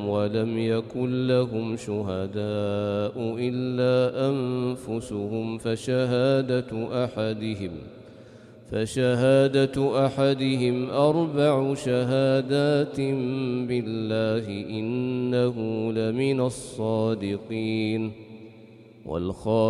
ولم يكن لهم شهداء إلا أنفسهم فشهادة أحدهم 4 شهادات بالله إنه لمن الصادقين